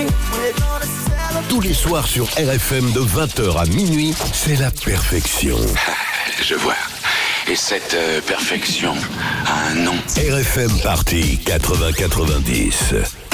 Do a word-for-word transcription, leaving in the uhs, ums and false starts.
Tous les soirs sur R F M de vingt heures à minuit, c'est la perfection. Je vois. Et cette euh, perfection a un nom. R F M Party quatre-vingts quatre-vingt-dix.